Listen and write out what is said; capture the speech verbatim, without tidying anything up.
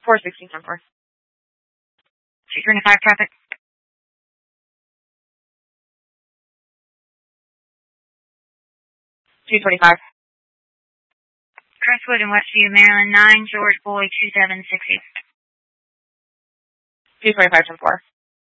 four sixteen ten four. two twenty-five traffic. two twenty-five. Crestwood and Westview, Maryland, nine George Boy two seven six eight. two twenty-five ten four.